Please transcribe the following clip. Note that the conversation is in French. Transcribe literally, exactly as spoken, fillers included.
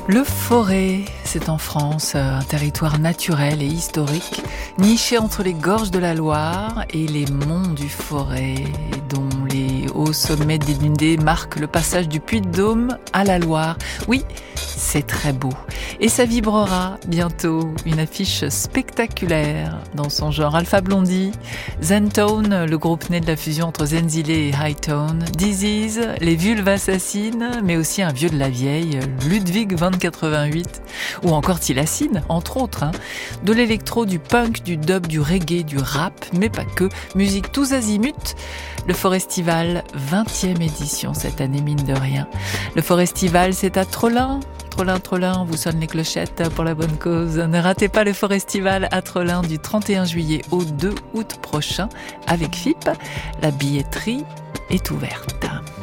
Le Forêt, c'est en France un territoire naturel et historique, niché entre les gorges de la Loire et les monts du Forêt, dont les hauts sommets dénudés marquent le passage du Puy-de-Dôme à la Loire. Oui, c'est très beau. Et ça vibrera bientôt, une affiche spectaculaire dans son genre. Alpha Blondy, Zentone, le groupe né de la fusion entre Zenzile et Hightone, Disease, les Vulves Assassines, mais aussi un vieux de la vieille, Ludwig van quatre-vingt-huit, ou encore Tilacine, entre autres. Hein. De l'électro, du punk, du dub, du reggae, du rap, mais pas que. Musique tous azimuts. Le Forestival, vingtième édition cette année, mine de rien. Le Forestival, c'est à Trollin. Trollin, Trollin, vous sonne les clochettes pour la bonne cause. Ne ratez pas le Forestival à Trollin du trente et un juillet au deux août prochain avec F I P. La billetterie est ouverte.